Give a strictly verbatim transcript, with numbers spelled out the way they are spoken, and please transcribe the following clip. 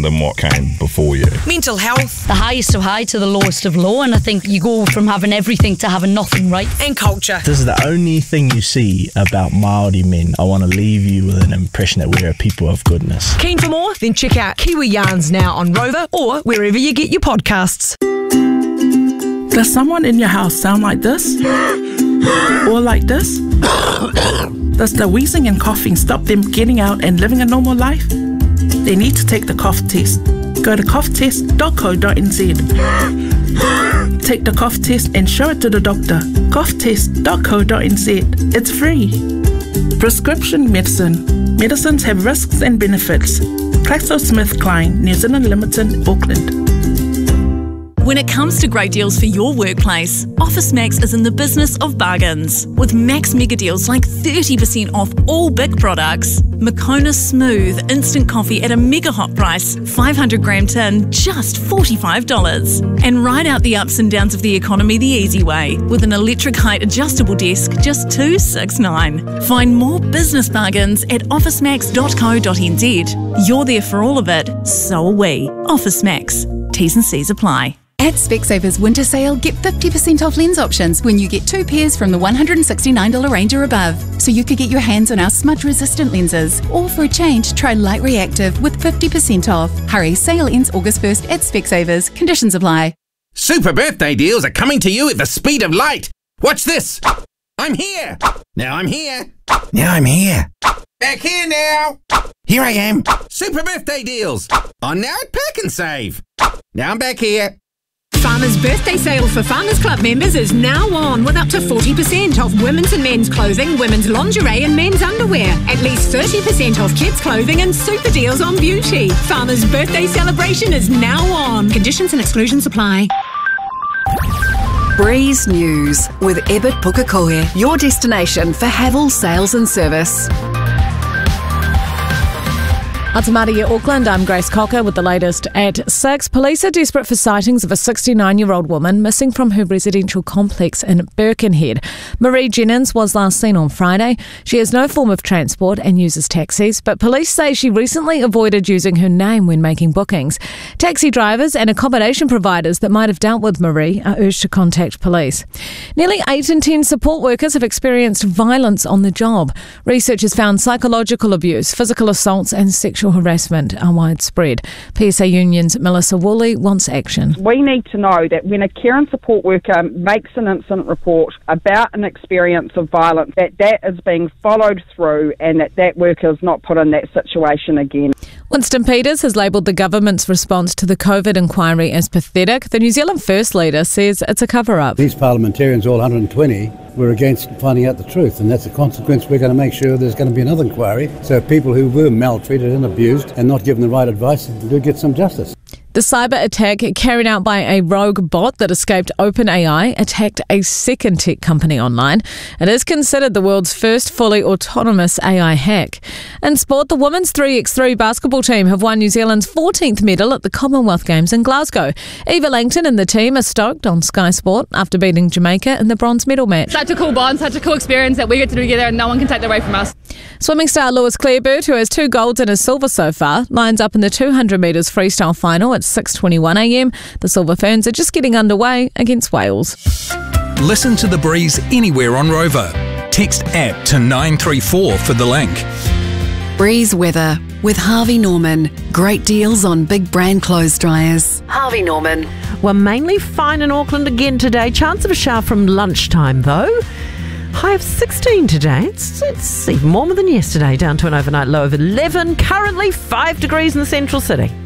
than what came before you. Mental health. The highest of high to the lowest of low, and I think you go from having everything to having nothing, right? And culture. This is the only thing you see about Māori men. I want to leave you with an impression that we're a people of goodness. Keen for more? Then check out Kiwi Yarns now on Rover or wherever you get your podcasts. Does someone in your house sound like this? Or like this? Does the wheezing and coughing stop them getting out and living a normal life? They need to take the cough test. Go to cough test dot co dot n z. Take the cough test and show it to the doctor. cough test dot co dot n z. It's free. Prescription medicine. Medicines have risks and benefits. GlaxoSmithKline, New Zealand Limited, Auckland. When it comes to great deals for your workplace, Office Max is in the business of bargains. With Max mega deals like thirty percent off all big products, Moccona Smooth instant coffee at a mega hot price, five hundred gram tin, just forty-five dollars. And ride out the ups and downs of the economy the easy way with an electric height adjustable desk, just two hundred sixty-nine dollars. Find more business bargains at office max dot co dot n z. You're there for all of it, so are we. Office Max. T's and C's apply. At Specsavers Winter Sale, get fifty percent off lens options when you get two pairs from the one hundred sixty-nine dollars range or above. So you could get your hands on our smudge-resistant lenses. Or for a change, try Light Reactive with fifty percent off. Hurry, sale ends August first at Specsavers. Conditions apply. Super birthday deals are coming to you at the speed of light. Watch this. I'm here. Now I'm here. Now I'm here. Back here now. Here I am. Super birthday deals. On now at Pack and Save. Now I'm back here. Farmers' birthday sale for Farmers Club members is now on with up to forty percent off women's and men's clothing, women's lingerie and men's underwear. At least thirty percent off kids' clothing and super deals on beauty. Farmers' birthday celebration is now on. Conditions and exclusions apply. Breeze News with Ebert Pukekohe, your destination for Havel sales and service. Atamaria, Auckland, I'm Grace Cocker with the latest at six. Police are desperate for sightings of a sixty-nine-year-old woman missing from her residential complex in Birkenhead. Marie Jennings was last seen on Friday. She has no form of transport and uses taxis, but police say she recently avoided using her name when making bookings. Taxi drivers and accommodation providers that might have dealt with Marie are urged to contact police. Nearly eight in ten support workers have experienced violence on the job. Researchers found psychological abuse, physical assaults and sexual harassment are widespread. P S A Union's Melissa Woolley wants action. We need to know that when a care and support worker makes an incident report about an experience of violence, that that is being followed through and that that worker is not put in that situation again. Winston Peters has labelled the government's response to the COVID inquiry as pathetic. The New Zealand First Leader says it's a cover-up. These parliamentarians, all one hundred twenty, were against finding out the truth, and that's a consequence. We're going to make sure there's going to be another inquiry so people who were maltreated and abused and not given the right advice do get some justice. The cyber attack carried out by a rogue bot that escaped OpenAI attacked a second tech company online. It is considered the world's first fully autonomous A I hack. In sport, the women's three by three basketball team have won New Zealand's fourteenth medal at the Commonwealth Games in Glasgow. Eva Langton and the team are stoked on Sky Sport after beating Jamaica in the bronze medal match. Such a cool bond, such a cool experience that we get to do together and no one can take that away from us. Swimming star Lewis Clarebird, who has two golds and a silver so far, lines up in the two hundred metres freestyle final at six twenty-one a m. The Silver Ferns are just getting underway against Wales. Listen to The Breeze anywhere on Rover. Text app to nine three four for the link. Breeze weather with Harvey Norman. Great deals on big brand clothes dryers. Harvey Norman. We're mainly fine in Auckland again today. Chance of a shower from lunchtime though. High of sixteen today. It's, it's even warmer than yesterday, down to an overnight low of eleven. Currently five degrees in the central city.